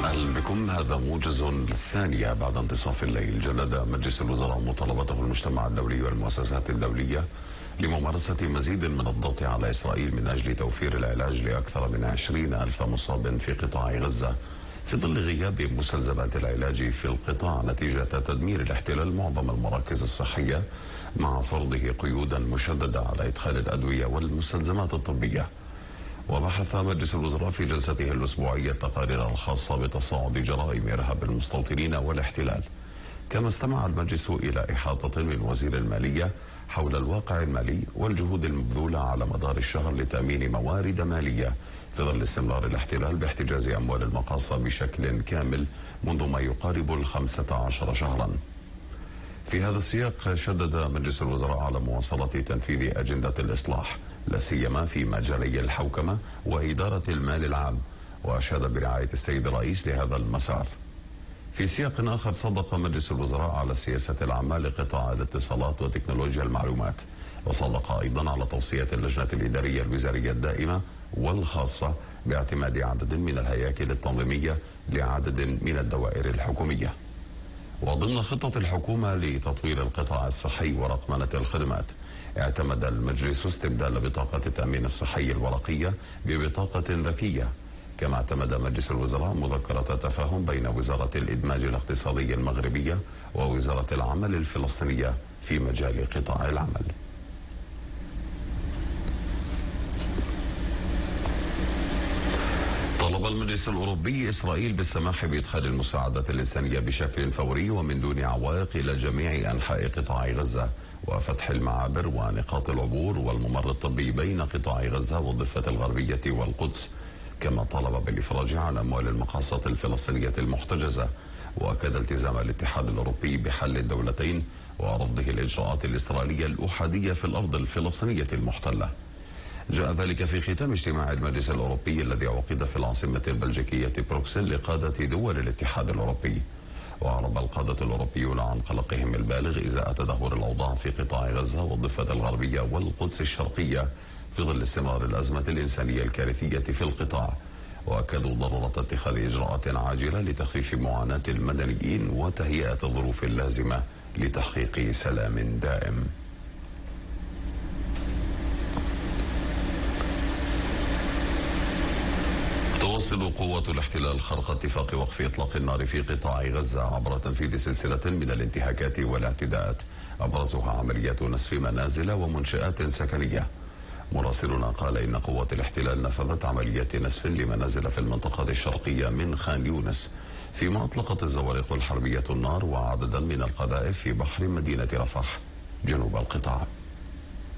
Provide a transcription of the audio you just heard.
أهلا بكم. هذا موجز الثانية بعد انتصاف الليل. جدد مجلس الوزراء مطالبته المجتمع الدولي والمؤسسات الدولية لممارسة مزيد من الضغط على إسرائيل من أجل توفير العلاج لأكثر من 20,000 مصاب في قطاع غزة في ظل غياب مستلزمات العلاج في القطاع نتيجة تدمير الاحتلال معظم المراكز الصحية، مع فرضه قيودا مشددة على إدخال الأدوية والمستلزمات الطبية. وبحث مجلس الوزراء في جلسته الأسبوعية التقارير الخاصة بتصاعد جرائم إرهاب المستوطنين والاحتلال. كما استمع المجلس إلى إحاطة من وزير المالية حول الواقع المالي والجهود المبذولة على مدار الشهر لتأمين موارد مالية في ظل استمرار الاحتلال باحتجاز أموال المقاصة بشكل كامل منذ ما يقارب 15 شهرا. في هذا السياق شدد مجلس الوزراء على مواصلة تنفيذ أجندة الإصلاح لا سيما في مجالي الحوكمة وإدارة المال العام، وأشاد برعاية السيد الرئيس لهذا المسار. في سياق آخر صدق مجلس الوزراء على السياسة العامة لقطاع الاتصالات وتكنولوجيا المعلومات، وصدق أيضا على توصية اللجنة الإدارية الوزارية الدائمة والخاصة باعتماد عدد من الهياكل التنظيمية لعدد من الدوائر الحكومية. وضمن خطة الحكومة لتطوير القطاع الصحي ورقمنة الخدمات، اعتمد المجلس استبدال بطاقة التأمين الصحي الورقية ببطاقة ذكية. كما اعتمد مجلس الوزراء مذكرة تفاهم بين وزارة الإدماج الاقتصادي المغربية ووزارة العمل الفلسطينية في مجال قطاع العمل. طلب المجلس الأوروبي إسرائيل بالسماح بإدخال المساعدات الإنسانية بشكل فوري ومن دون عوائق إلى جميع أنحاء قطاع غزة، وفتح المعابر ونقاط العبور والممر الطبي بين قطاع غزة والضفة الغربية والقدس. كما طلب بالإفراج عن أموال المقاصة الفلسطينية المحتجزة، وأكد التزام الاتحاد الأوروبي بحل الدولتين ورفضه الإجراءات الإسرائيلية الأحادية في الأرض الفلسطينية المحتلة. جاء ذلك في ختام اجتماع المجلس الأوروبي الذي عقد في العاصمة البلجيكية بروكسل لقادة دول الاتحاد الأوروبي. وأعرب القادة الأوروبيون عن قلقهم البالغ إزاء تدهور الأوضاع في قطاع غزة والضفة الغربية والقدس الشرقية في ظل استمرار الأزمة الإنسانية الكارثية في القطاع، وأكدوا ضرورة اتخاذ إجراءات عاجلة لتخفيف معاناة المدنيين وتهيئة الظروف اللازمة لتحقيق سلام دائم. تواصل قوة الاحتلال خرق اتفاق وقف إطلاق النار في قطاع غزة عبر تنفيذ سلسلة من الانتهاكات والاعتداءات، أبرزها عمليات نسف منازل ومنشآت سكنية. مراسلنا قال إن قوة الاحتلال نفذت عمليات نسف لمنازل في المنطقة الشرقية من خان يونس، فيما أطلقت الزوارق الحربية النار وعددا من القذائف في بحر مدينة رفح جنوب القطاع.